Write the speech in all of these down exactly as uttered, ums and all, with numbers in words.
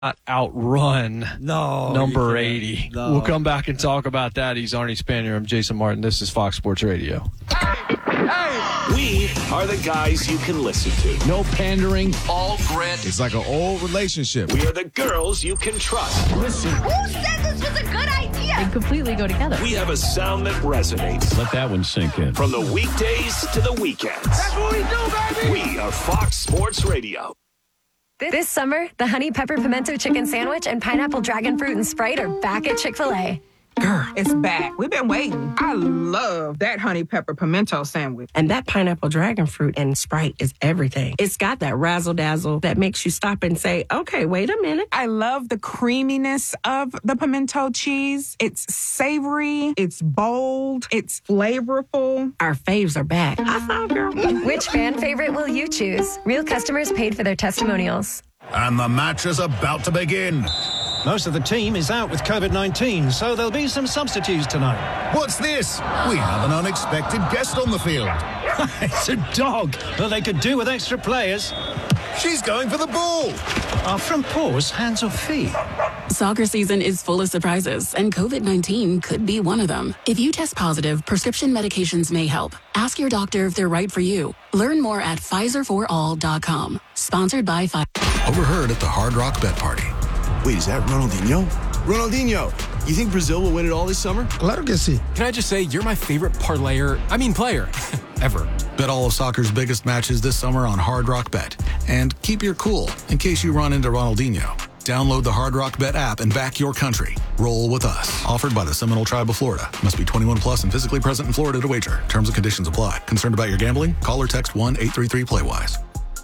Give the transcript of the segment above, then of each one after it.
outrun no, number eighty. No. We'll come back and talk about that. He's Arnie Spanier. I'm Jason Martin. This is Fox Sports Radio. We are the guys you can listen to. No pandering, all grit. It's like an old relationship. We are the girls you can trust. Listen. Who said this was a good idea? They completely go together. We have a sound that resonates. Let that one sink in. From the weekdays to the weekends. That's what we do, baby. We are Fox Sports Radio. This summer, the Honey Pepper Pimento Chicken Sandwich and Pineapple Dragon Fruit and Sprite are back at Chick-fil-A. Girl, it's back. We've been waiting. I love that honey pepper pimento sandwich. And that pineapple dragon fruit and Sprite is everything. It's got that razzle dazzle that makes you stop and say, okay, wait a minute. I love the creaminess of the pimento cheese. It's savory. It's bold. It's flavorful. Our faves are back. I thought, girl. Which fan favorite will you choose? Real customers paid for their testimonials. And the match is about to begin. Most of the team is out with COVID nineteen, so there'll be some substitutes tonight. What's this? We have an unexpected guest on the field. It's a dog, but they could do with extra players. She's going for the ball. Are front paws hands or feet? Soccer season is full of surprises, and COVID nineteen could be one of them. If you test positive, prescription medications may help. Ask your doctor if they're right for you. Learn more at Pfizer for all dot com. Sponsored by Pfizer. Overheard at the Hard Rock Bet Party. Wait, is that Ronaldinho? Ronaldinho, you think Brazil will win it all this summer? Claro que sí. Can I just say, you're my favorite parlayer, I mean player, ever. Bet all of soccer's biggest matches this summer on Hard Rock Bet. And keep your cool in case you run into Ronaldinho. Download the Hard Rock Bet app and back your country. Roll with us. Offered by the Seminole Tribe of Florida. Must be twenty-one plus and physically present in Florida to wager. Terms and conditions apply. Concerned about your gambling? Call or text one eight three three play wise.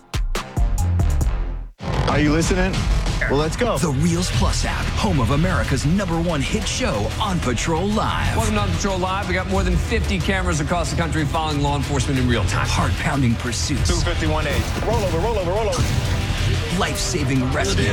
Are you listening? Well, let's go. The Reels Plus app, home of America's number one hit show, On Patrol Live. Welcome to On Patrol Live. We got more than fifty cameras across the country following law enforcement in real time. Heart-pounding pursuits. two fifty-one eight. Roll over, roll over, roll over. Life-saving rescues.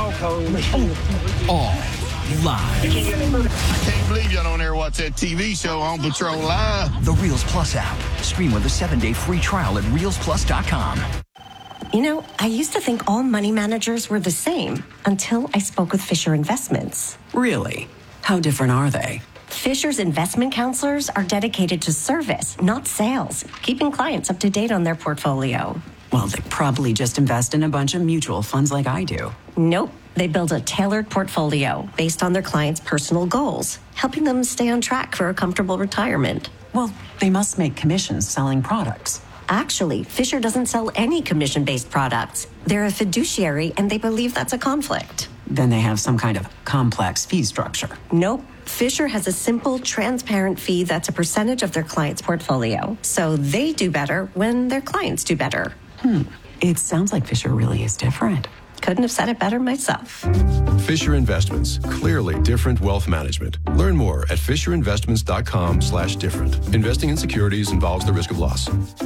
All live. I can't believe y'all don't ever watch that T V show On Patrol Live. The Reels Plus app. Stream with a seven-day free trial at reels plus dot com. You know, I used to think all money managers were the same until I spoke with Fisher Investments. Really? How different are they? Fisher's investment counselors are dedicated to service, not sales, keeping clients up to date on their portfolio. Well, they probably just invest in a bunch of mutual funds like I do. Nope. They build a tailored portfolio based on their clients' personal goals, helping them stay on track for a comfortable retirement. Well, they must make commissions selling products. Actually, Fisher doesn't sell any commission-based products. They're a fiduciary, and they believe that's a conflict. Then they have some kind of complex fee structure. Nope. Fisher has a simple, transparent fee that's a percentage of their client's portfolio. So they do better when their clients do better. Hmm. It sounds like Fisher really is different. Couldn't have said it better myself. Fisher Investments. Clearly different wealth management. Learn more at fisher investments dot com slash different. Investing in securities involves the risk of loss.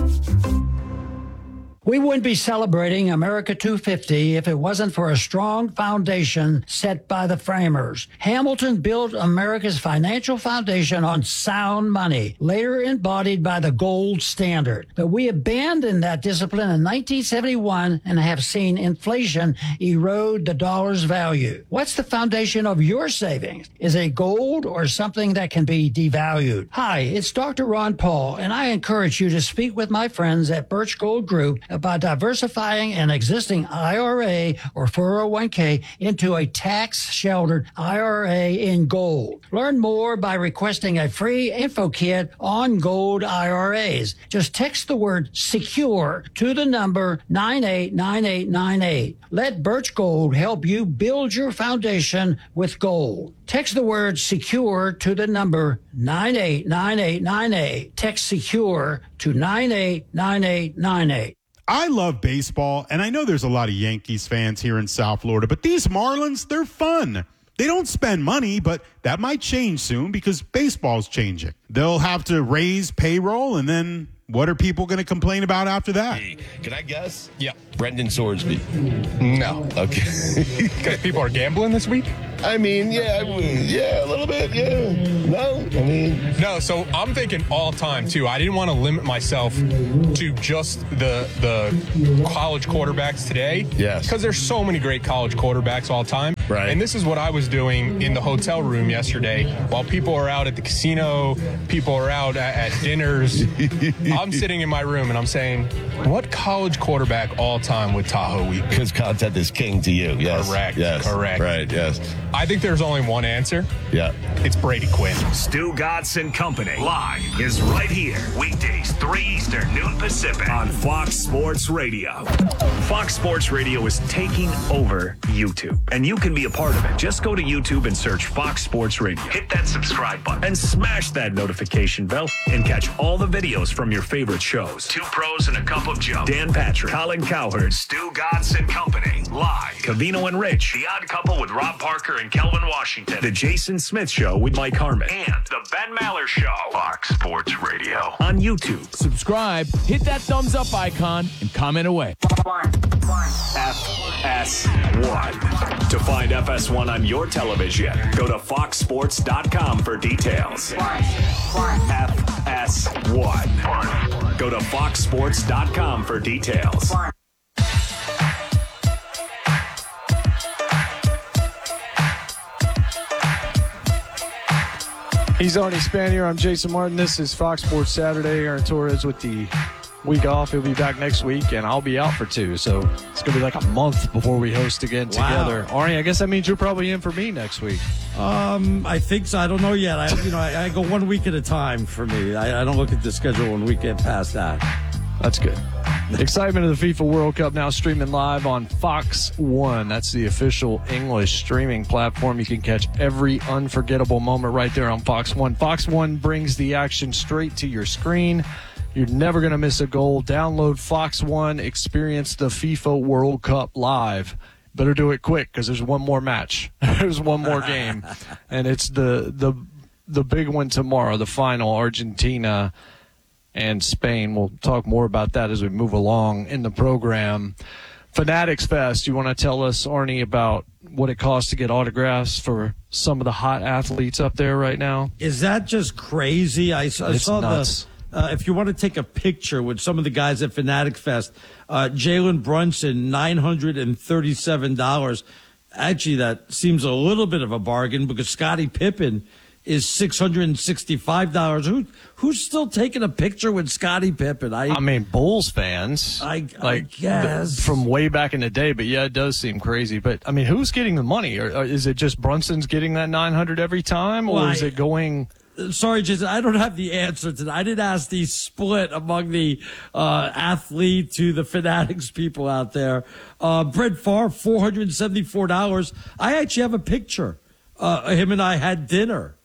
We wouldn't be celebrating America two fifty if it wasn't for a strong foundation set by the framers. Hamilton built America's financial foundation on sound money, later embodied by the gold standard. But we abandoned that discipline in nineteen seventy-one and have seen inflation erode the dollar's value. What's the foundation of your savings? Is it gold or something that can be devalued? Hi, it's Doctor Ron Paul, and I encourage you to speak with my friends at Birch Gold Group about diversifying an existing I R A or four oh one k into a tax-sheltered I R A in gold. Learn more by requesting a free info kit on gold I R As. Just text the word SECURE to the number nine eight nine eight nine eight. Let Birch Gold help you build your foundation with gold. Text the word SECURE to the number nine eight nine eight nine eight. Text SECURE to nine eight nine eight nine eight. I love baseball, and I know there's a lot of Yankees fans here in South Florida, but these Marlins, they're fun. They don't spend money, but that might change soon because baseball's changing. They'll have to raise payroll, and then what are people going to complain about after that? Hey, can I guess? Yeah. Brendan Sorsby. No. Okay. Because people are gambling this week? I mean, yeah, I mean, yeah, a little bit, yeah. No, I mean. No, so I'm thinking all time, too. I didn't want to limit myself to just the the college quarterbacks today. Yes. Because there's so many great college quarterbacks all time. Right. And this is what I was doing in the hotel room yesterday while people are out at the casino, people are out at, at dinners. I'm sitting in my room and I'm saying, what college quarterback all time would Tahoe Week? Because content is king to you, yes. Correct. Yes. Correct. Right, yes. I think there's only one answer. Yeah. It's Brady Quinn. Stu Godson Company live is right here. Weekdays, three Eastern, noon Pacific on Fox Sports Radio. Fox Sports Radio is taking over YouTube, and you can be a part of it. Just go to YouTube and search Fox Sports Radio. Hit that subscribe button and smash that notification bell and catch all the videos from your favorite shows. Two Pros and a Cup of Joe. Dan Patrick, Colin Cowherd, Stu Godson Company live. Covino and Rich, The Odd Couple with Rob Parker and Kelvin Washington. The Jason Smith Show with Mike Harmon. And The Ben Maller Show. Fox Sports Radio on YouTube. Subscribe, hit that thumbs up icon, and comment away. F S one. To find F S one on your television, go to fox sports dot com for details. F S one. Go to fox sports dot com for details. He's Arnie Spanier. I'm Jason Martin. This is Fox Sports Saturday. Aaron Torres with the week off. He'll be back next week, and I'll be out for two. So it's going to be like a month before we host again Wow. together. Arnie, I guess that means you're probably in for me next week. Um, I think so. I don't know yet. I, you know, I, I go one week at a time for me. I, I don't look at the schedule one week get past that. That's good. The excitement of the FIFA World Cup now streaming live on Fox One. That's the official English streaming platform. You can catch every unforgettable moment right there on Fox One. Fox One brings the action straight to your screen. You're never going to miss a goal. Download Fox One. Experience the FIFA World Cup live. Better do it quick because there's one more match. There's one more game. And it's the the the big one tomorrow, the final, Argentina and Spain. We'll talk more about that as we move along in the program. Fanatics Fest, you want to tell us, Arnie, about what it costs to get autographs for some of the hot athletes up there right now? Is that just crazy? I, I saw nuts. the, uh, if you want to take a picture with some of the guys at Fanatics Fest, uh, Jalen Brunson, nine hundred thirty-seven dollars. Actually, that seems a little bit of a bargain because Scottie Pippen is six hundred sixty-five dollars. Who who's still taking a picture with Scottie Pippen? I I mean, Bulls fans, I, I like guess the, from way back in the day. But yeah, it does seem crazy. But I mean, who's getting the money? Or, or is it just Brunson's getting that nine hundred every time, or well, is it going? Sorry, Jason, I don't have the answer to that. I didn't ask the split among the uh, athlete to the Fanatics people out there. Uh, Brett Favre, four hundred seventy-four dollars. I actually have a picture. Uh, him and I had dinner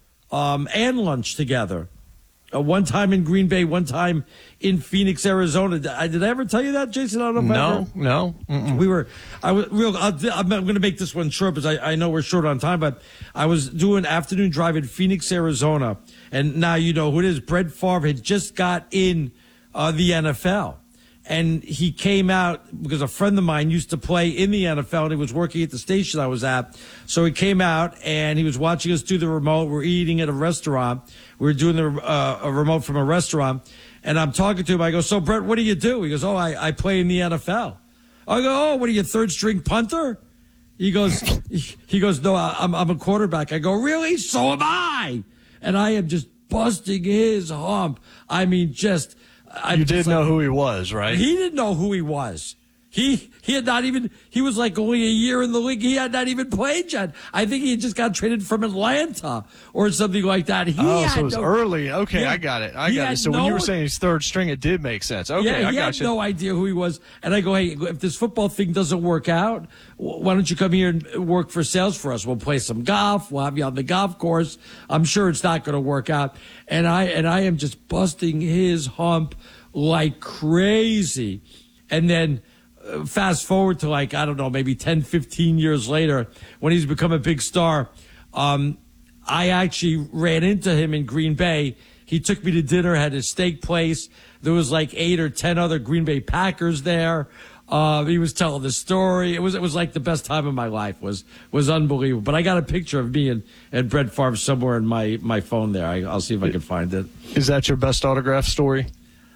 um, and lunch together. Uh, one time in Green Bay, one time in Phoenix, Arizona. Did I, did I ever tell you that, Jason? I don't know. If No, I ever, no. Mm-mm. We were, I was real, I'll, I'm going to make this one short because I, I know we're short on time, but I was doing afternoon drive in Phoenix, Arizona. And now you know who it is. Brett Favre had just got in uh, the N F L. And he came out because a friend of mine used to play in the N F L and he was working at the station I was at. So he came out and he was watching us do the remote. We're eating at a restaurant. We were doing the uh, a remote from a restaurant. And I'm talking to him. I go, so, Brett, what do you do? He goes, oh, I, I play in the N F L. I go, oh, what are you, third string punter? He goes, he goes, no, I'm, I'm a quarterback. I go, really? So am I. And I am just busting his hump. I mean, just... You did know who he was, right? He didn't know who he was. He he had not even, he was like only a year in the league. He had not even played yet. I think he had just got traded from Atlanta or something like that. He oh, had so it was no, early. Okay, yeah, I got it. I he got had it. So no, when you were saying he's third string, it did make sense. Okay, yeah, I he got had you. no idea who he was. And I go, hey, if this football thing doesn't work out, why don't you come here and work for sales for us? We'll play some golf. We'll have you on the golf course. I'm sure it's not going to work out. And I and I am just busting his hump like crazy. And then uh, fast forward to like, I don't know, maybe ten, fifteen years later when he's become a big star. Um, I actually ran into him in Green Bay. He took me to dinner, had a steak place. There was like eight or ten other Green Bay Packers there. Uh, he was telling the story. It was it was like the best time of my life. was was unbelievable. But I got a picture of me and, and Brett Favre somewhere in my, my phone there. I, I'll see if I can find it. Is that your best autograph story?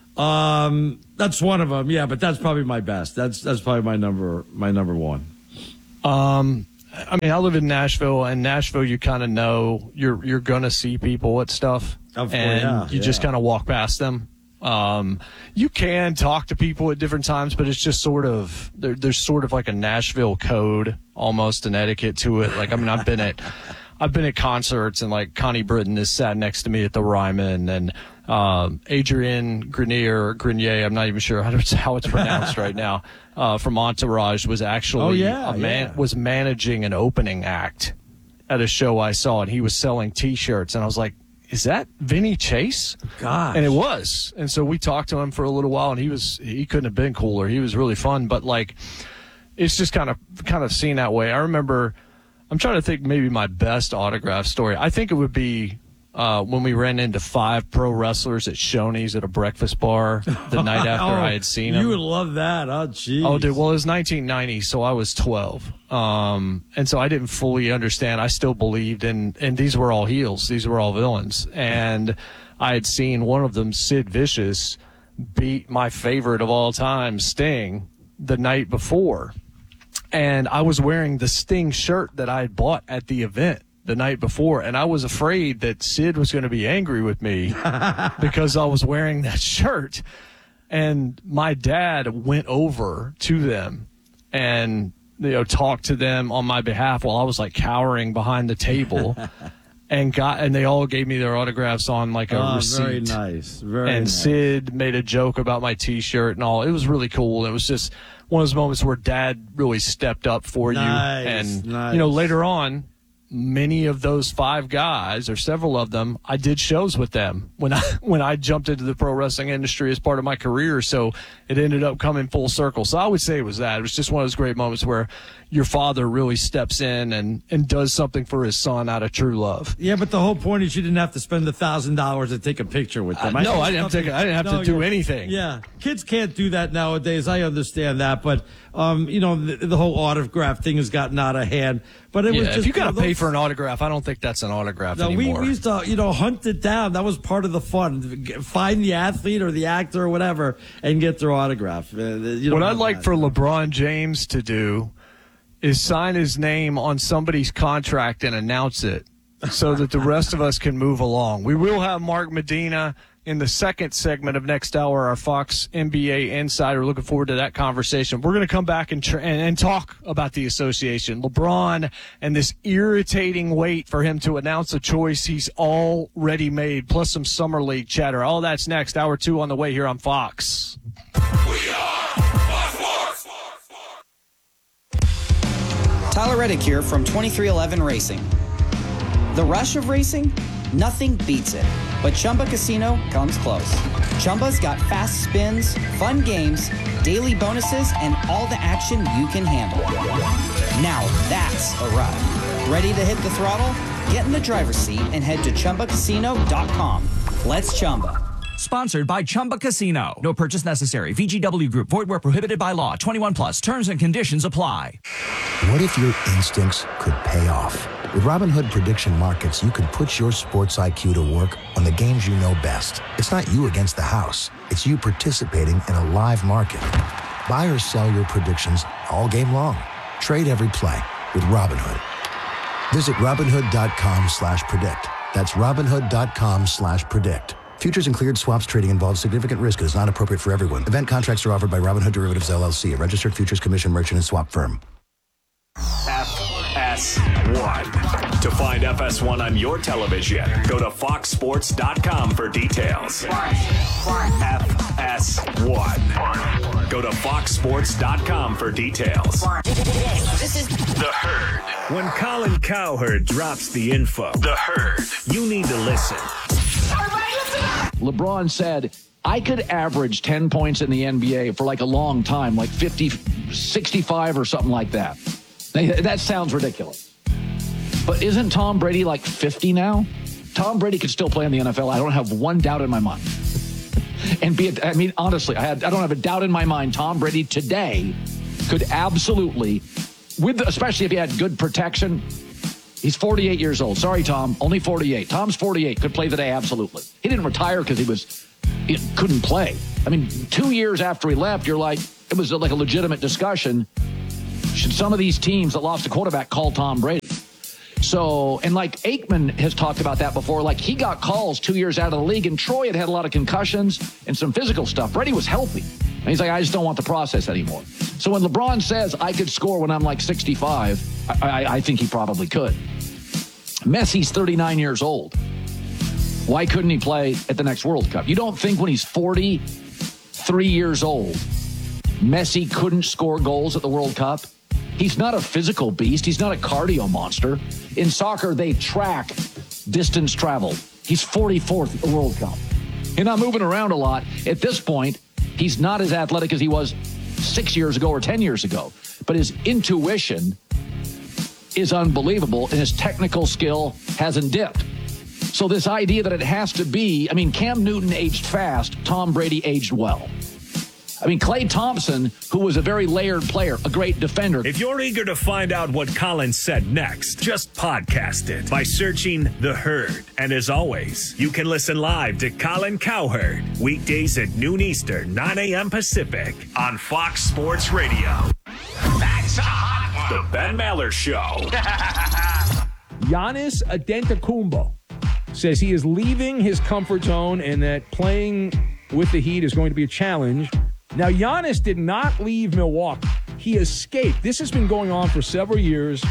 Um, that's one of them. Yeah, but that's probably my best. That's that's probably my number my number one. Um, I mean, I live in Nashville, and Nashville, you kind of know you're you're gonna see people at stuff, Of and yeah, you yeah. just kind of walk past them. Um, you can talk to people at different times, but it's just sort of there, there's sort of like a Nashville code, almost an etiquette to it. Like, I mean, I've been at I've been at concerts, and like Connie Britton has sat next to me at the Ryman, and um, Adrian Grenier, Grenier, I'm not even sure how, to, how it's pronounced right now, uh, from Entourage was actually Oh, yeah, a man, yeah. was managing an opening act at a show I saw, and he was selling T-shirts, and I was like, is that Vinny Chase? Gosh. And it was. And so we talked to him for a little while, and he was he couldn't have been cooler. He was really fun, but like it's just kind of kind of seen that way. I remember I'm trying to think maybe my best autograph story. I think it would be uh, when we ran into five pro wrestlers at Shoney's at a breakfast bar the night after Oh, I had seen them. You would love that. Oh, geez. Oh, dude. Well, it was nineteen ninety, so I was twelve. Um, and so I didn't fully understand. I still believed in, and these were all heels. These were all villains. And I had seen one of them, Sid Vicious, beat my favorite of all time, Sting, the night before. And I was wearing the Sting shirt that I had bought at the event the night before, and I was afraid that Sid was going to be angry with me because I was wearing that shirt. And my dad went over to them and, you know, talked to them on my behalf while I was like cowering behind the table, and got and they all gave me their autographs on like a Oh, receipt. very nice. Very and nice. Sid made a joke about my T-shirt and all. It was really cool. It was just one of those moments where Dad really stepped up for Nice, you. And nice. you know, later on, many of those five guys, or several of them, I did shows with them when I when I jumped into the pro wrestling industry as part of my career. So it ended up coming full circle. So I would say it was that. It was just one of those great moments where your father really steps in and, and does something for his son out of true love. Yeah, but the whole point is you didn't have to spend a thousand dollars to take a picture with them. Uh, no, think I didn't have to something- take- I didn't have to no, do you're- anything. Yeah, kids can't do that nowadays. I understand that, but um, you know, the, the whole autograph thing has gotten out of hand. But it Yeah, was just if you got to know, pay those- for an autograph, I don't think that's an autograph No, we, anymore. we used to, you know, hunt it down. That was part of the fun. G- Find the athlete or the actor or whatever and get their autograph. Uh, you don't What I'd have like that. for LeBron James to do is sign his name on somebody's contract and announce it so that the rest of us can move along. We will have Mark Medina in the second segment of next hour, our Fox N B A Insider. Looking forward to that conversation. We're going to come back and, tr- and and talk about the association. LeBron and this irritating wait for him to announce a choice he's already made, plus some Summer League chatter. All that's next. Hour two on the way here on Fox. Tyler Reddick here from twenty-three eleven Racing. The rush of racing? Nothing beats it. But Chumba Casino comes close. Chumba's got fast spins, fun games, daily bonuses, and all the action you can handle. Now that's a ride. Ready to hit the throttle? Get in the driver's seat and head to Chumba Casino dot com. Let's Chumba. Sponsored by Chumba Casino. No purchase necessary. V G W Group. Void where prohibited by law. twenty-one plus. Terms and conditions apply. What if your instincts could pay off? With Robinhood Prediction Markets, you could put your sports I Q to work on the games you know best. It's not you against the house. It's you participating in a live market. Buy or sell your predictions all game long. Trade every play with Robinhood. Visit Robinhood.com slash predict. That's Robinhood.com slash predict. Futures and cleared swaps trading involves significant risk and is not appropriate for everyone. Event contracts are offered by Robinhood Derivatives, L L C, a registered futures commission merchant and swap firm. F S one. To find F S one on your television, go to fox sports dot com for details. F S one. Go to fox sports dot com for details. This is The Herd. When Colin Cowherd drops the info, The Herd, you need to listen. LeBron said, I could average ten points in the N B A for like a long time, like fifty, sixty-five or something like that. That sounds ridiculous. But isn't Tom Brady like fifty now? Tom Brady could still play in the N F L. I don't have one doubt in my mind. and be, I mean, honestly, I, had, I don't have a doubt in my mind Tom Brady today could absolutely, with especially if he had good protection. He's forty-eight years old. Sorry, Tom, only forty-eight. Tom's forty-eight, could play today, absolutely. He didn't retire because he was, he couldn't play. I mean, two years after he left, you're like, it was like a legitimate discussion. Should some of these teams that lost a quarterback call Tom Brady? So, and like Aikman has talked about that before, like he got calls two years out of the league, and Troy had had a lot of concussions and some physical stuff. Brady was healthy. And he's like, I just don't want the process anymore. So when LeBron says I could score when I'm like sixty-five, I, I, I think he probably could. Messi's thirty-nine years old. Why couldn't he play at the next World Cup? You don't think when he's forty-three years old, Messi couldn't score goals at the World Cup? He's not a physical beast. He's not a cardio monster. In soccer, they track distance traveled. He's forty-fourth at the World Cup. You're not moving around a lot. At this point, he's not as athletic as he was six years ago or ten years ago. But his intuition is unbelievable, and his technical skill hasn't dipped. So this idea that it has to be, I mean, Cam Newton aged fast, Tom Brady aged well. I mean, Klay Thompson, who was a very layered player, a great defender. If you're eager to find out what Colin said next, just podcast it by searching The Herd. And as always, you can listen live to Colin Cowherd weekdays at noon Eastern, nine a.m. Pacific on Fox Sports Radio. That's a hot one. The Ben Maller Show. Giannis Antetokounmpo says he is leaving his comfort zone and that playing with the Heat is going to be a challenge. Now, Giannis did not leave Milwaukee. He escaped. This has been going on for several years.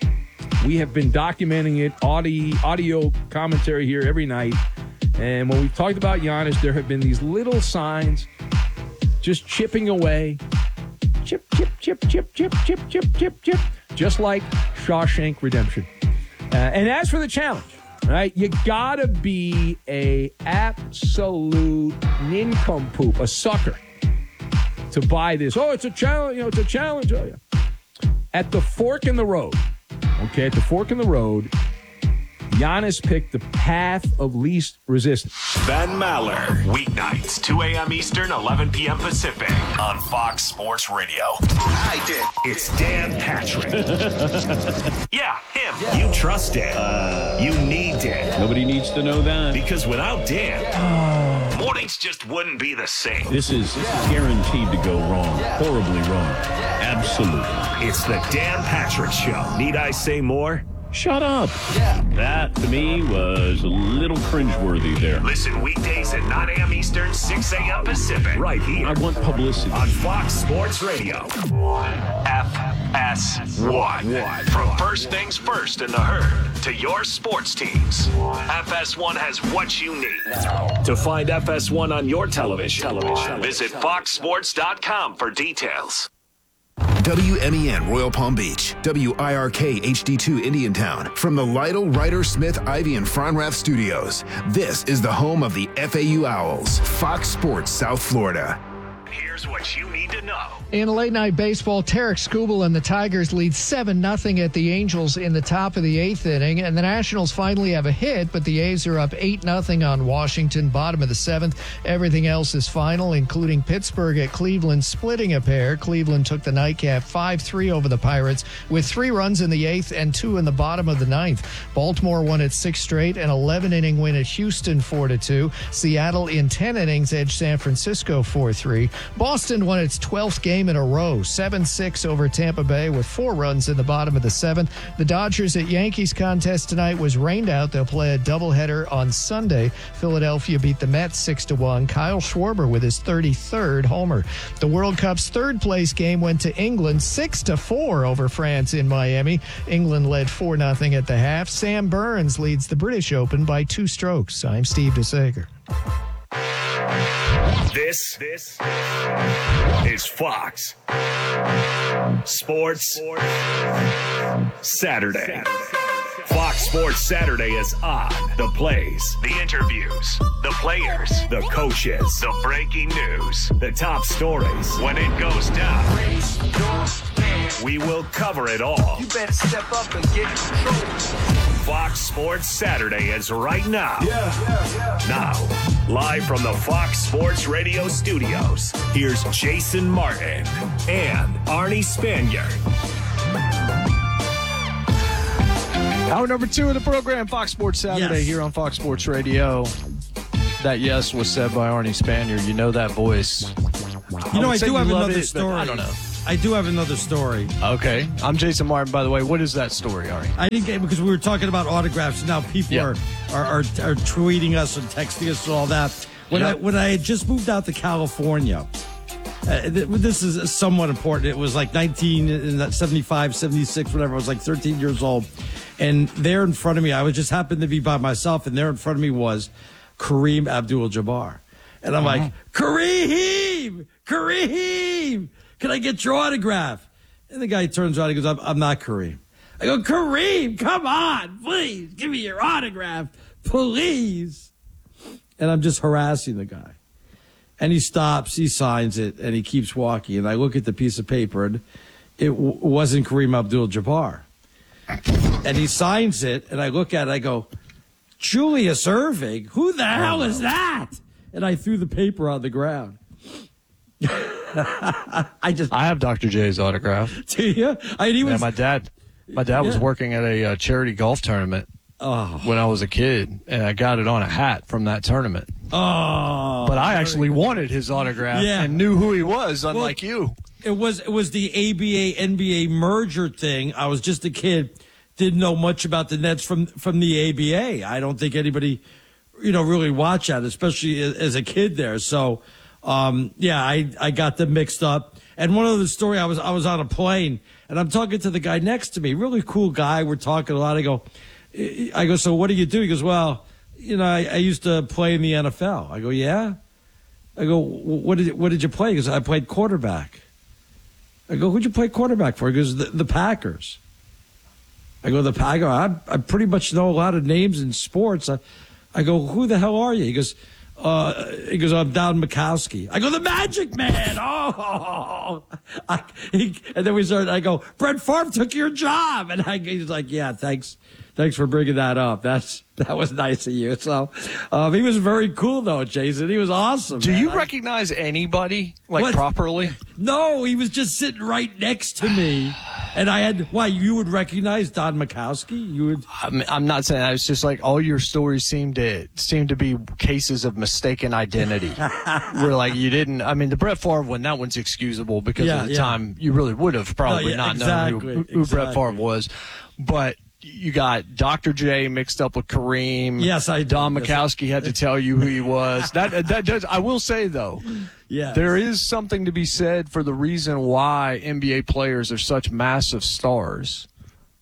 We have been documenting it, audio, audio commentary here every night. And when we've talked about Giannis, there have been these little signs just chipping away. Chip, chip, chip, chip, chip, chip, chip, chip, chip. Just like Shawshank Redemption. Uh, and as for the challenge, right, you gotta be a absolute nincompoop, a sucker, to buy this. Oh, it's a challenge. You know, it's a challenge. Oh, yeah. At the fork in the road, okay, at the fork in the road, Giannis picked the path of least resistance. Ben Maller, weeknights, two a.m. Eastern, eleven p.m. Pacific on Fox Sports Radio. I did. It's Dan Patrick. Yeah, him. Yeah. You trust Dan. Uh, you need Dan. Nobody needs to know that. Because without Dan, yeah. mornings just wouldn't be the same. This is yeah. guaranteed to go wrong. Yeah. Horribly wrong. Yeah. Absolutely. It's the Dan Patrick Show. Need I say more? Shut up. Yeah. That, to me, was a little cringeworthy there. Listen weekdays at nine a.m. Eastern, six a.m. Pacific. Right here. I want publicity. On Fox Sports Radio. F S one. From first things first in the herd to your sports teams. F S one has what you need. To find F S one on your television, television. visit fox sports dot com for details. W M E N Royal Palm Beach, W I R K H D two Indiantown. From the Lytle, Ryder, Smith, Ivy, and Fronrath studios, this is the home of the F A U Owls, Fox Sports South Florida. Here's what you need to know. In late night baseball, Tarek Skubal and the Tigers lead seven nothing at the Angels in the top of the eighth inning, and the Nationals finally have a hit, but the A's are up eight nothing on Washington, bottom of the seventh. Everything else is final, including Pittsburgh at Cleveland splitting a pair. Cleveland took the nightcap five three over the Pirates with three runs in the eighth and two in the bottom of the ninth. Baltimore won its sixth straight, an eleven inning win at Houston four to two. Seattle in ten innings edged San Francisco four three. Boston won its twelfth game in a row, seven six over Tampa Bay with four runs in the bottom of the seventh. The Dodgers at Yankees contest tonight was rained out. They'll play a doubleheader on Sunday. Philadelphia beat the Mets six to one. Kyle Schwarber with his thirty-third homer. The World Cup's third place game went to England six to four over France in Miami. England led four nothing at the half. Sam Burns leads the British Open by two strokes. I'm Steve DeSager. This, this is Fox Sports Saturday. Fox Sports Saturday is on. The plays, the interviews, the players, the coaches, the breaking news, the top stories when it goes down. We will cover it all. You better step up and get control. Fox Sports Saturday is right now. Yeah, yeah, yeah. Now, live from the Fox Sports Radio studios, here's Jason Martin and Arnie Spanier. Hour number two of the program, Fox Sports Saturday, yes. Here on Fox Sports Radio. That yes was said by Arnie Spanier. You know that voice. You know, I, I do have another it, story. I don't know. I do have another story. Okay. I'm Jason Martin, by the way. What is that story, Arnie? I didn't get because we were talking about autographs. Now people yeah. are, are, are are tweeting us and texting us and all that. When yeah. I when I had just moved out to California, uh, th- this is somewhat important. It was like nineteen seventy-five, seventy-six, whatever. I was like thirteen years old. And there in front of me, I was just happened to be by myself, and there in front of me was Kareem Abdul-Jabbar. And I'm uh-huh. like, Kareem! Kareem! Can I get your autograph? And the guy turns around and goes, I'm, I'm not Kareem. I go, Kareem, come on, please, give me your autograph, please. And I'm just harassing the guy. And he stops, he signs it, and he keeps walking. And I look at the piece of paper, and it w- wasn't Kareem Abdul-Jabbar. And he signs it, and I look at it, I go, Julius Erving? Who the hell is that? And I threw the paper on the ground. I just I have Doctor J's autograph. Do you? I, he was, yeah, my dad, my dad was yeah. working at a uh, charity golf tournament oh. when I was a kid, and I got it on a hat from that tournament. Oh, but I actually wanted his autograph yeah. and knew who he was, unlike well, you. It was it was the A B A N B A merger thing. I was just a kid, didn't know much about the Nets from from the A B A. I don't think anybody, you know, really watched that, especially as a kid there. So, um, yeah, I I got them mixed up. And one other story, I was I was on a plane and I'm talking to the guy next to me, really cool guy. We're talking a lot. I go, I go, so what do you do? He goes, well, you know, I, I used to play in the N F L. I go, yeah. I go, what did what did you play? He goes, I played quarterback. I go, who'd you play quarterback for? He goes, the, the Packers. I go, the I go, I, I pretty much know a lot of names in sports. I, I go, who the hell are you? He goes, uh, he goes, I'm Don Mikowski. I go, the Magic Man. Oh, I, he, and then we started. I go, Brett Favre took your job, and I, he's like, yeah, thanks, thanks for bringing that up. That's that was nice of you. So, um, he was very cool though, Jason. He was awesome. Do man. you I, recognize anybody like what? properly? No, he was just sitting right next to me. And I had, why, you would recognize Don Mikowski? You would? I'm, I'm not saying that. It's just like all your stories seem to seem to be cases of mistaken identity. Where like you didn't, I mean, the Brett Favre one, that one's excusable because yeah, at the yeah. time you really would have probably no, yeah, not exactly, known who, who exactly. Brett Favre was. But you got Doctor J mixed up with Kareem. Yes, I did. Don Mikowski had to tell you who he was. That that does. I will say though, yes. there is something to be said for the reason why N B A players are such massive stars,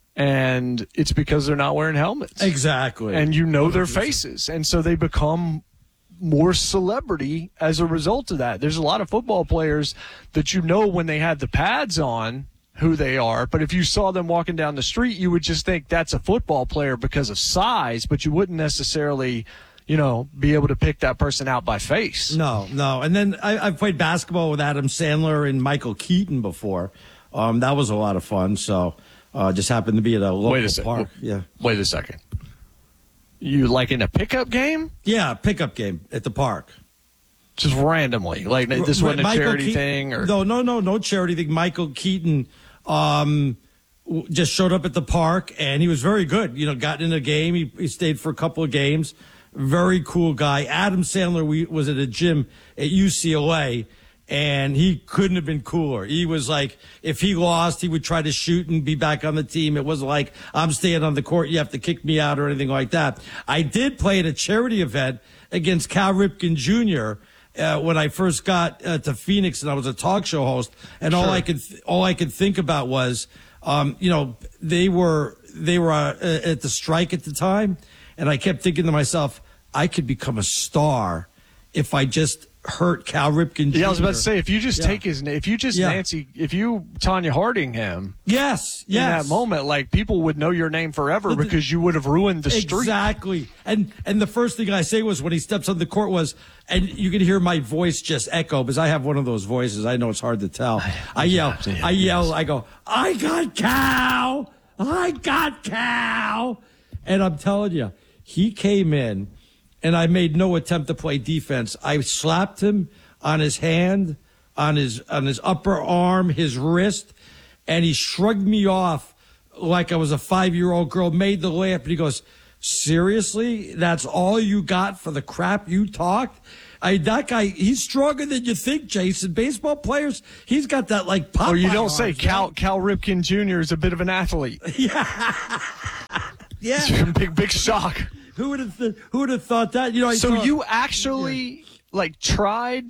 and it's because they're not wearing helmets. Exactly, and you know their faces, and so they become more celebrity as a result of that. There's a lot of football players that you know when they had the pads on who they are, but if you saw them walking down the street, you would just think that's a football player because of size, but you wouldn't necessarily, you know, be able to pick that person out by face. No, no. And then I, I've played basketball with Adam Sandler and Michael Keaton before. Um, that was a lot of fun. So uh, just happened to be at a local Wait a sec- park. Yeah. Wait a second. You like in a pickup game? Yeah, pickup game at the park. Just randomly, like this wasn't a Michael charity Ke- thing, or no, no, no, no charity thing. Michael Keaton um, just showed up at the park, and he was very good. You know, got in a game. He, he stayed for a couple of games. Very cool guy. Adam Sandler we, was at a gym at U C L A, and he couldn't have been cooler. He was like, if he lost, he would try to shoot and be back on the team. It wasn't like, I'm staying on the court, you have to kick me out or anything like that. I did play at a charity event against Cal Ripken Junior Uh, when I first got uh, to Phoenix, and I was a talk show host, and all Sure. I could th- all I could think about was, um, you know, they were they were uh, at the strike at the time, and I kept thinking to myself, I could become a star if I just hurt Cal Ripken Junior Yeah, I was about to say, if you just Yeah. take his name, if you just Yeah. Nancy, if you Tanya Harding him, yes, in yes. that moment, like people would know your name forever But the- because you would have ruined the streak. Exactly. And and the first thing I say was when he steps on the court was, and you can hear my voice just echo because I have one of those voices. I know it's hard to tell. I yell, I yell, I go, I got Cal, I got Cal, and I'm telling you, he came in, and I made no attempt to play defense. I slapped him on his hand, on his on his upper arm, his wrist, and he shrugged me off like I was a five-year-old girl, made the layup, and he goes, seriously? That's all you got for the crap you talked? I, that guy, he's stronger than you think, Jason. Baseball players, he's got that like Popeye Or you don't arms, say right? Cal Cal Ripken Junior is a bit of an athlete. Yeah. Yeah. big big shock. Who would have th- who would have thought that? You know, I So saw- you actually like tried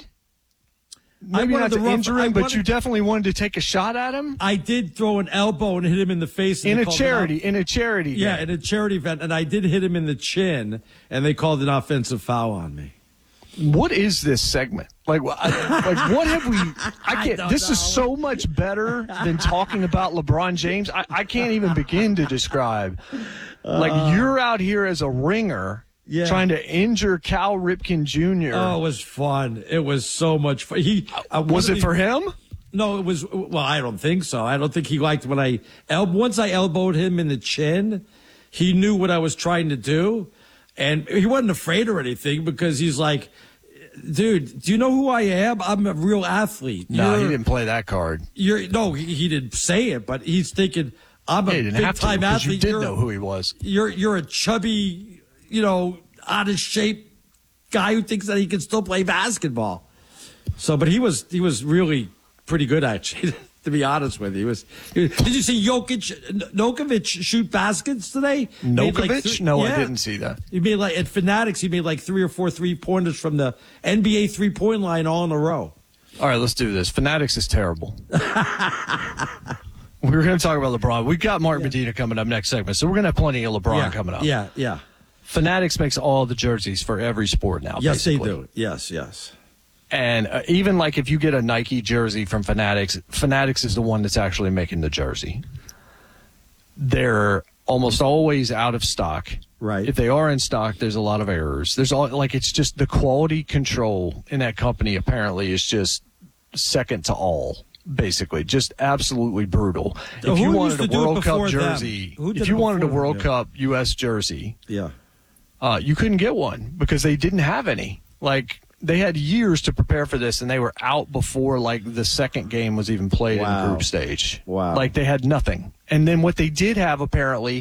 maybe wanted not to to rough- injure I him, but wanted- you definitely wanted to take a shot at him I did throw an elbow and hit him in the face. and in they a called it charity off- in a charity Yeah, game. in a charity event, and I did hit him in the chin, and they called an offensive foul on me. What is this segment? Like, wh- I- like what have we? I can't. don't This is know. so much better than talking about LeBron James. I, I can't even begin to describe. Like you're out here as a ringer, Yeah. trying to injure Cal Ripken Junior Oh, it was fun. It was so much fun. He uh, Was it for him? No, it was. Well, I don't think so. I don't think he liked when I el- once I elbowed him in the chin. He knew what I was trying to do, and he wasn't afraid or anything because he's like, "Dude, do you know who I am? I'm a real athlete." No, You're- he didn't play that card. You're no, he, he didn't say it, but he's thinking, "I'm a Yeah, he didn't big have to time because athlete." you did You're- know who he was. You're you're a chubby, you know, out of shape guy who thinks that he can still play basketball. So, but he was he was really pretty good actually. To be honest with you, he was. He was did you see Jokic, Nokovic shoot baskets today? Made like Nokovic? three- no, yeah. I didn't see that. He made like at Fanatics. He made like three or four three pointers from the N B A three point line all in a row. All right, let's do this. Fanatics is terrible. We were going to talk about LeBron. We've got Mark Medina coming up next segment, so we're going to have plenty of LeBron yeah, coming up. Yeah, yeah. Fanatics makes all the jerseys for every sport now. Yes, basically. they do. Yes, yes. And uh, even like if you get a Nike jersey from Fanatics, Fanatics is the one that's actually making the jersey. They're almost always out of stock. Right. If they are in stock, there's a lot of errors. There's all like it's just the quality control in that company apparently is just second to all. Basically, just absolutely brutal. So if you who wanted used a to do it World Cup before them? jersey, Who did if it you wanted a before them? World Yeah. Cup U S jersey, Yeah. uh, you couldn't get one because they didn't have any. Like they had years to prepare for this, and they were out before like the second game was even played Wow. in group stage. Wow. Like they had nothing. And then what they did have apparently,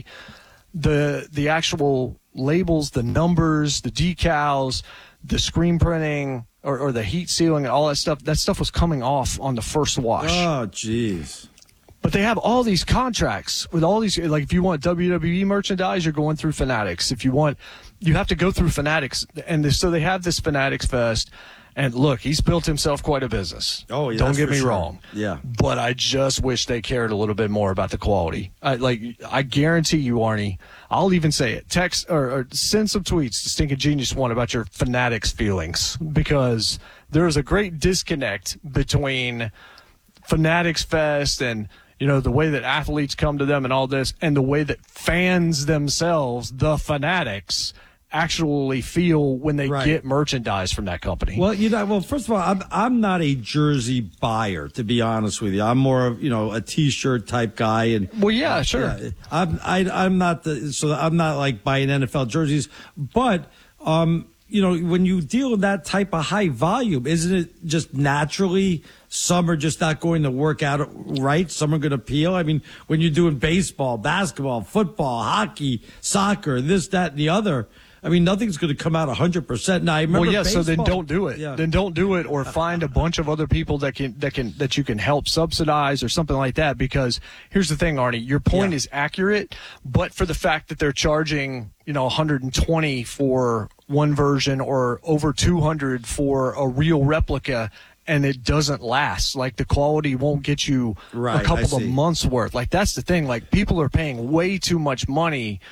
the the actual labels, the numbers, the decals, the screen printing, or, or the heat sealing, and all that stuff. That stuff was coming off on the first wash. Oh, jeez. But they have all these contracts with all these, like if you want W W E merchandise, you're going through Fanatics. If you want, you have to go through Fanatics. And this, so they have this Fanatics Fest. And look, he's built himself quite a business. Oh, yeah. Don't that's get for me sure. wrong. Yeah. But I just wish they cared a little bit more about the quality. I, like, I guarantee you, Arnie, I'll even say it. Text or, or send some tweets to Stinking Genius One about your Fanatics feelings because there is a great disconnect between Fanatics Fest and, you know, the way that athletes come to them and all this, and the way that fans themselves, the Fanatics, actually feel when they Right. get merchandise from that company. Well, you know, well, first of all, I'm I'm not a jersey buyer, to be honest with you. I'm more of, you know, a T-shirt type guy, and well, yeah, sure. yeah, I'm I, I'm not the so I'm not like buying N F L jerseys, but um, you know, when you deal with that type of high volume, isn't it just naturally some are just not going to work out right? Some are going to peel. I mean, when you're doing baseball, basketball, football, hockey, soccer, this, that, and the other. I mean, nothing's going to come out one hundred percent. Now, I remember well, yeah. baseball. So then don't do it. Yeah. Then don't do it, or find a bunch of other people that can that can that you can help subsidize or something like that. Because here's the thing, Arnie, your point Yeah. is accurate, but for the fact that they're charging, you know, one hundred twenty for one version or over two hundred for a real replica, and it doesn't last. Like the quality won't get you Right, a couple I of see. months worth. Like that's the thing. Like people are paying way too much money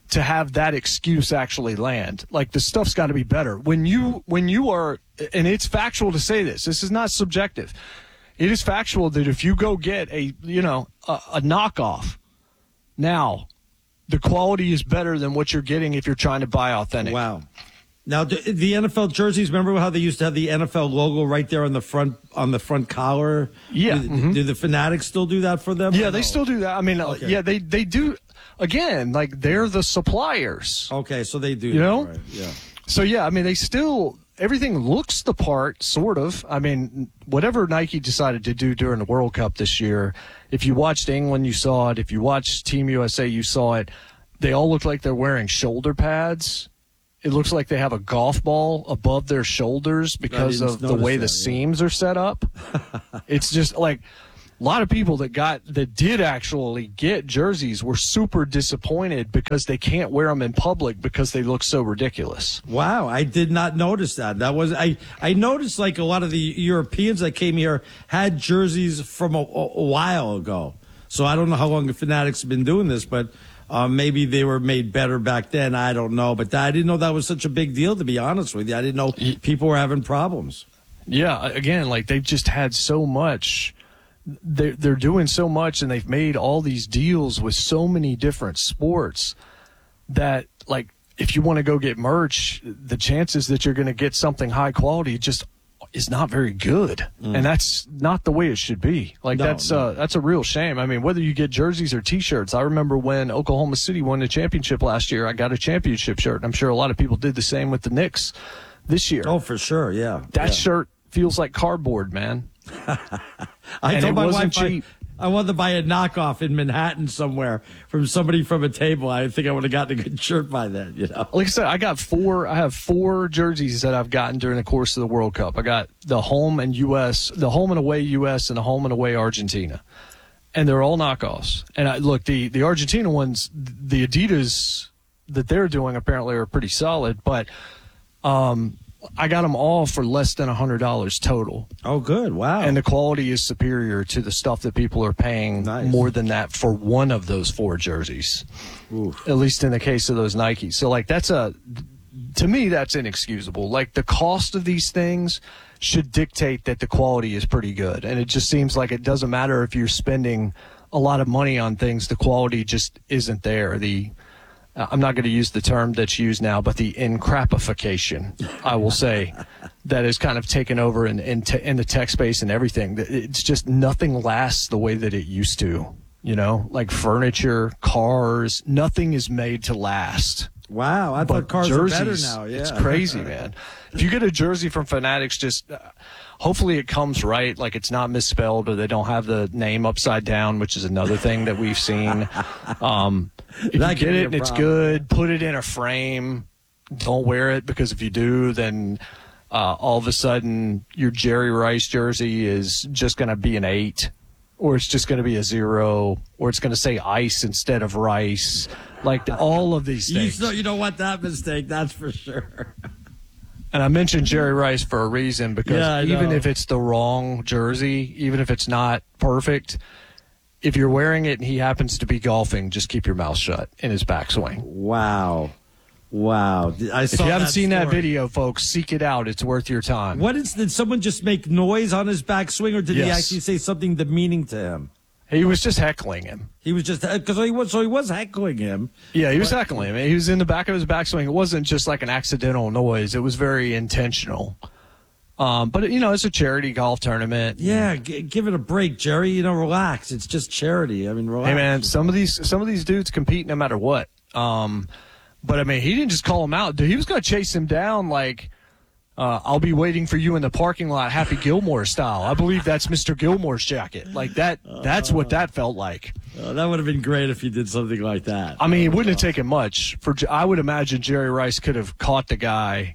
to have that excuse actually land. Like, the stuff's got to be better. When you when you are, and it's factual to say this, this is not subjective. It is factual that if you go get a, you know, a, a knockoff, now the quality is better than what you're getting if you're trying to buy authentic. Wow. Now, the N F L jerseys, remember how they used to have the N F L logo right there on the front on the front collar? Yeah. Do, Mm-hmm. do the Fanatics still do that for them? Yeah, they still do that. I mean, Okay. yeah, they, they do. Again, like, they're the suppliers. Okay, so they do. You know? Right, yeah. So, yeah, I mean, they still, everything looks the part, sort of. I mean, whatever Nike decided to do during the World Cup this year, if you watched England, you saw it. If you watched Team U S A, you saw it. They all look like they're wearing shoulder pads. It looks like they have a golf ball above their shoulders because of the way that, the yeah. seams are set up. It's just like a lot of people that got that did actually get jerseys were super disappointed because they can't wear them in public because they look so ridiculous. Wow, I did not notice that. That was I. I noticed like a lot of the Europeans that came here had jerseys from a, a while ago. So I don't know how long the Fanatics have been doing this, but uh, maybe they were made better back then. I don't know, but I didn't know that was such a big deal. To be honest with you, I didn't know people were having problems. Yeah, again, like they've just had so much. They're, they're doing so much, and they've made all these deals with so many different sports that, like, if you want to go get merch, the chances that you're going to get something high quality just is not very good. Mm. And that's not the way it should be. Like, No, that's no. Uh, that's a real shame. I mean, whether you get jerseys or T-shirts, I remember when Oklahoma City won the championship last year, I got a championship shirt. I'm sure a lot of people did the same with the Knicks this year. Oh, for sure, yeah. That yeah. shirt feels like cardboard, man. I And told it my wasn't wife I, cheap. I wanted to buy a knockoff in Manhattan somewhere from somebody from a table. I think I would have gotten a good shirt by then, you know. Like I said, I got four. I have four jerseys that I've gotten during the course of the World Cup. I got the home and U S, the home and away U S, and the home and away Argentina, and they're all knockoffs. And I, look, the the Argentina ones, the Adidas that they're doing apparently are pretty solid, but um, I got them all for less than a hundred dollars total. Oh, good! Wow, and the quality is superior to the stuff that people are paying Nice. more than that for one of those four jerseys. Oof. At least in the case of those Nikes. So, like, that's a, to me, that's inexcusable. Like, the cost of these things should dictate that the quality is pretty good. And it just seems like it doesn't matter if you're spending a lot of money on things, the quality just isn't there. The, uh, I'm not going to use the term that's used now, but the encrapification, I will say, that is kind of taken over in, in, te- in the tech space and everything. It's just nothing lasts the way that it used to. You know, like furniture, cars, nothing is made to last. Wow, I thought But cars jerseys, are better now. Yeah, it's crazy, man. If you get a jersey from Fanatics, just uh, hopefully it comes right, like it's not misspelled or they don't have the name upside down, which is another thing that we've seen. Um, if That you could get be it a and it's problem. good, put it in a frame. Don't wear it, because if you do, then uh, all of a sudden your Jerry Rice jersey is just going to be an eight. Or it's just going to be a zero, or it's going to say ice instead of rice. Like the, all of these You, things. know, you don't want that mistake, that's for sure. And I mentioned Jerry Rice for a reason, because Yeah, I even know. if it's the wrong jersey, even if it's not perfect, if you're wearing it and he happens to be golfing, just keep your mouth shut in his backswing. Wow. Wow. I If saw you haven't that seen that story. video, folks, seek it out. It's worth your time. What is, did someone just make noise on his backswing, or did he Yes. actually say something demeaning to him? He was just heckling him. He was just, because he was, so he was heckling him. Yeah, he was heckling him. He was in the back of his backswing. It wasn't just like an accidental noise. It was very intentional. Um, but, you know, it's a charity golf tournament. Yeah, g- give it a break, Jerry. You know, relax. It's just charity. I mean, relax. Hey, man, some of these some of these dudes compete no matter what. Um, but, I mean, he didn't just call him out. Dude, he was going to chase him down like, uh, I'll be waiting for you in the parking lot, Happy Gilmore style. I believe that's Mister Gilmore's jacket. Like, that. that's what that felt like. Uh, that would have been great if he did something like that. I mean, it wouldn't have taken much. For I would imagine Jerry Rice could have caught the guy,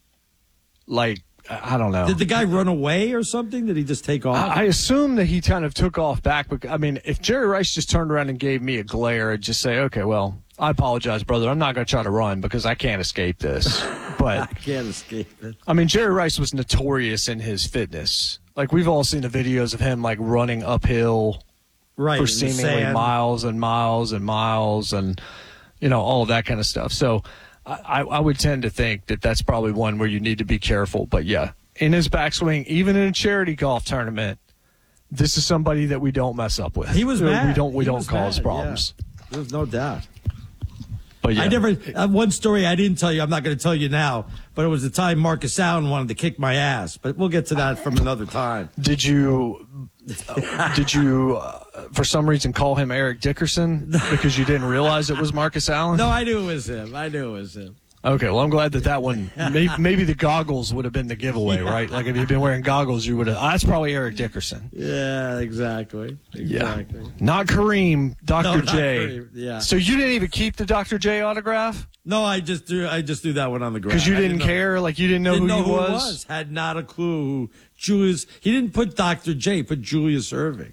like, I don't know. Did the guy run away or something? Did he just take off? I I assume that he kind of took off back. But I mean, if Jerry Rice just turned around and gave me a glare, I'd just say, okay, well, I apologize, brother. I'm not going to try to run because I can't escape this. I But, can't escape it. I mean, Jerry Rice was notorious in his fitness. Like, we've all seen the videos of him, like, running uphill Right, for in the seemingly sand. miles and miles and miles. And you know, all of that kind of stuff. So I, I would tend to think that that's probably one where you need to be careful. But, yeah, in his backswing, even in a charity golf tournament, this is somebody that we don't mess up with. He was mad. We don't, we He don't was cause mad, problems. Yeah. There's no doubt. But yeah. I never, uh, one story I didn't tell you, I'm not going to tell you now, but it was the time Marcus Allen wanted to kick my ass. But we'll get to that from another time. Did you, uh, did you, uh, for some reason, call him Eric Dickerson because you didn't realize it was Marcus Allen? No, I knew it was him. I knew it was him. Okay, well, I'm glad that that one, maybe, maybe the goggles would have been the giveaway, yeah. right? Like if you'd been wearing goggles, you would have, oh, that's probably Eric Dickerson. Yeah, exactly. Exactly. Yeah. Not Kareem, Doctor No, J. Kareem, yeah. So you didn't even keep the Doctor J autograph? No, I just threw, I just threw that one on the ground. Because you didn't, didn't care? Know, like you didn't know didn't who know he who was? It was? Had not a clue who Julius, he didn't put Doctor J, he put Julius Erving.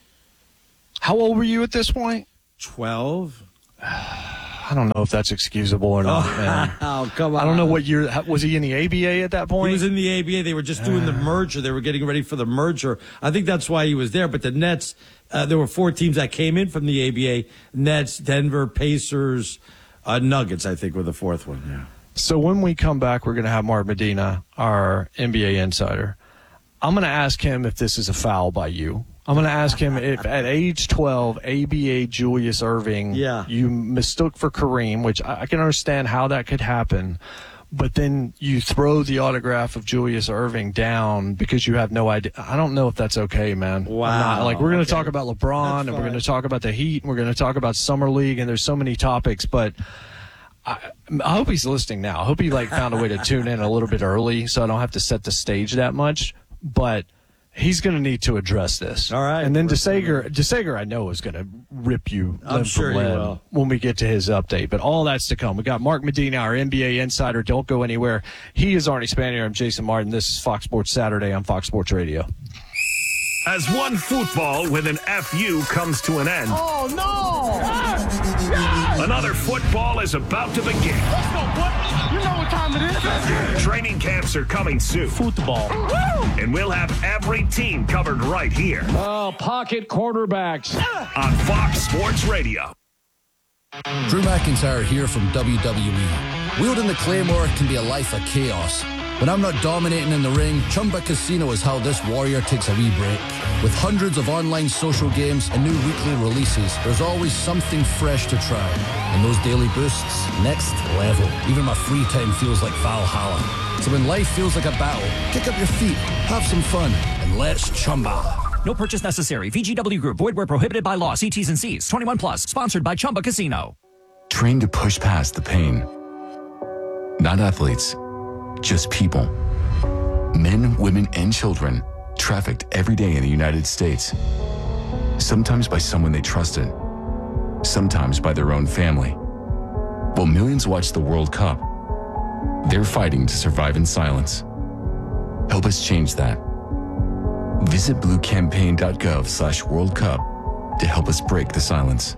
How old were you at this point? twelve. I don't know if that's excusable or not, oh, man. Oh, come on. I don't know what year. Was he in the A B A at that point? He was in the A B A. They were just doing the merger. They were getting ready for the merger. I think that's why he was there. But the Nets, uh, there were four teams that came in from the A B A. Nets, Denver, Pacers, uh, Nuggets, I think, were the fourth one. Yeah. So when we come back, we're going to have Mark Medina, our N B A insider. I'm going to ask him if this is a foul by you. I'm going to ask him if at age twelve, A B A Julius Erving, yeah. you mistook for Kareem, which I can understand how that could happen, but then you throw the autograph of Julius Erving down because you have no idea. I don't know if that's okay, man. Wow. I'm not, like, we're going to okay. talk about LeBron, and we're going to talk about the Heat, and we're going to talk about Summer League, and there's so many topics, but I, I hope he's listening now. I hope he like found a way to tune in a little bit early so I don't have to set the stage that much, but he's going to need to address this. All right. And then DeSager, DeSager, I know, is going to rip you I'm limb sure from he limb will. when we get to his update. But all that's to come. We got Mark Medina, our N B A insider. Don't go anywhere. He is Arnie Spanier. I'm Jason Martin. This is Fox Sports Saturday on Fox Sports Radio. As one football with an F U comes to an end. Oh, no! Another football is about to begin. Let's go, boy. You know what time it is. Training camps are coming soon. Football. And we'll have every team covered right here. Oh, pocket quarterbacks. On Fox Sports Radio. Drew McIntyre here from W W E. Wielding the Claymore can be a life of chaos. When I'm not dominating in the ring, Chumba Casino is how this warrior takes a wee break. With hundreds of online social games and new weekly releases, there's always something fresh to try. And those daily boosts, next level. Even my free time feels like Valhalla. So when life feels like a battle, kick up your feet, have some fun, and let's Chumba. No purchase necessary. V G W Group. Void where prohibited by law. See T's and C's. twenty-one plus. Sponsored by Chumba Casino. Train to push past the pain. Not athletes, just people. Men, women, and children trafficked every day in the United States. Sometimes by someone they trusted. Sometimes by their own family. While millions watch the World Cup, they're fighting to survive in silence. Help us change that. Visit bluecampaign.gov slash World Cup to help us break the silence.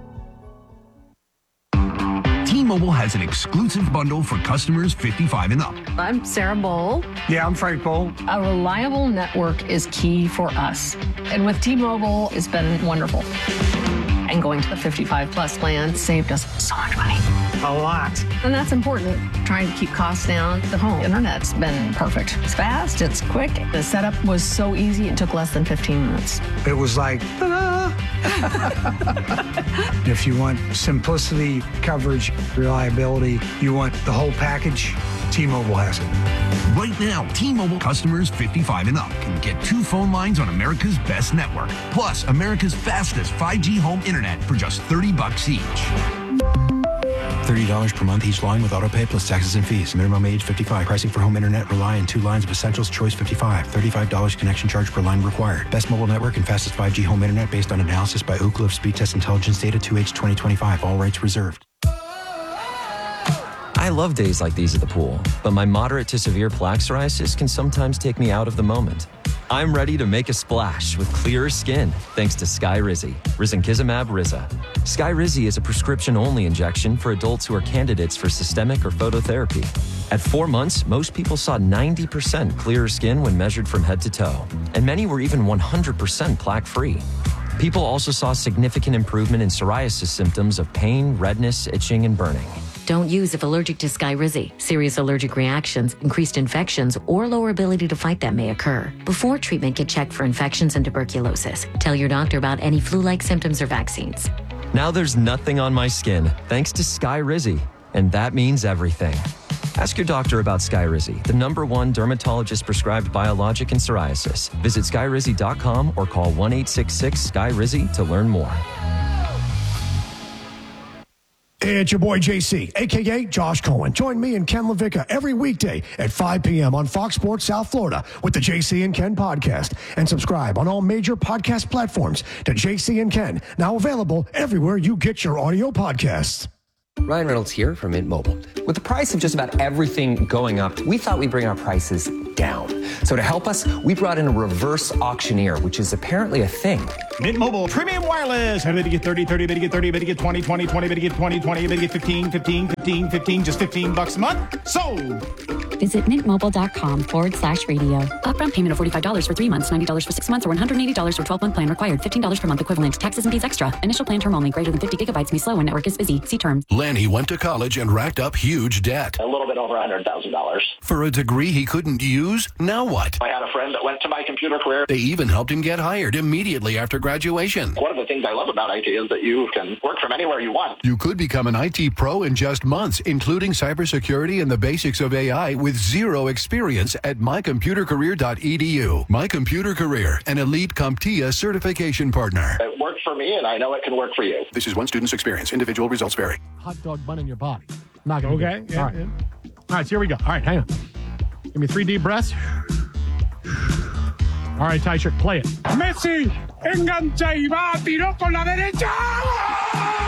T-Mobile has an exclusive bundle for customers fifty-five and up. I'm Sarah Bowl. Yeah, I'm Frank Bowl. A reliable network is key for us. And with T-Mobile, it's been wonderful. And going to the fifty-five plus plan saved us so much money. A lot. And that's important. Trying to keep costs down. The home internet's been perfect. It's fast, it's quick. The setup was so easy, it took less than fifteen minutes. It was like, ta-da! If you want simplicity, coverage, reliability, you want the whole package, T-Mobile has it. Right now, T-Mobile customers fifty-five and up can get two phone lines on America's best network, plus America's fastest five G home internet for just thirty bucks each. thirty dollars per month each line with autopay plus taxes and fees. Minimum age fifty-five. Pricing for home internet rely on two lines of Essentials Choice fifty-five. thirty-five dollars connection charge per line required. Best mobile network and fastest five G home internet based on analysis by Ookla of Speed Test Intelligence data two H twenty twenty-five. All rights reserved. I love days like these at the pool, but my moderate to severe plaque psoriasis can sometimes take me out of the moment. I'm ready to make a splash with clearer skin thanks to Skyrizi, risankizumab Riza. Skyrizi is a prescription-only injection for adults who are candidates for systemic or phototherapy. At four months, most people saw ninety percent clearer skin when measured from head to toe, and many were even one hundred percent plaque-free. People also saw significant improvement in psoriasis symptoms of pain, redness, itching, and burning. Don't use if allergic to Skyrizi. Serious allergic reactions, increased infections, or lower ability to fight them may occur. Before treatment, get checked for infections and tuberculosis. Tell your doctor about any flu-like symptoms or vaccines. Now there's nothing on my skin, thanks to Skyrizi, and that means everything. Ask your doctor about Skyrizi, the number one dermatologist-prescribed biologic in psoriasis. Visit skyrizi dot com or call one eight six six Sky Rizzi to learn more. It's your boy J C, a k a. Josh Cohen. Join me and Ken LaVicka every weekday at five p.m. on Fox Sports South Florida with the J C and Ken podcast. And subscribe on all major podcast platforms to J C and Ken, now available everywhere you get your audio podcasts. Ryan Reynolds here from Mint Mobile. With the price of just about everything going up, we thought we'd bring our prices down. So to help us, we brought in a reverse auctioneer, which is apparently a thing. Mint Mobile Premium Wireless. How to get thirty, thirty, to get thirty, to get twenty, twenty, twenty, to get twenty, twenty, to get fifteen, fifteen, fifteen, fifteen, just fifteen bucks a month. Sold. Visit mintmobile.com forward slash radio. Upfront payment of forty-five dollars for three months, ninety dollars for six months, or one hundred eighty dollars for twelve-month plan required. fifteen dollars per month equivalent. Taxes and fees extra. Initial plan term only. Greater than fifty gigabytes may slow when network is busy. See terms. Lanny went to college and racked up huge debt. A little bit over one hundred thousand dollars. For a degree he couldn't use? Now what? I had a friend that went to my computer career. They even helped him get hired immediately after graduation. One of the things I love about I T is that you can work from anywhere you want. You could become an I T pro in just months, including cybersecurity and the basics of A I with zero experience at my computer career dot e d u. My Computer Career, an elite CompTIA certification partner. It worked for me, and I know it can work for you. This is one student's experience. Individual results vary. Hot dog bun in your body. Not gonna Okay. do it. Yeah, All right. yeah. All right, so here we go. All right, hang on. Give me three deep breaths. All right, Ty Shirt, play it. Messi engancha y va, tiró con la derecha.